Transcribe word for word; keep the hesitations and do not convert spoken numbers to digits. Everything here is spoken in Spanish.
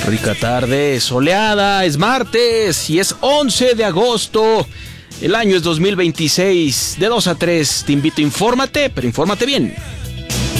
Rica tarde, soleada, es martes y es once de agosto. El año es dos mil veintiséis, de dos a tres. Te invito, infórmate, pero infórmate bien.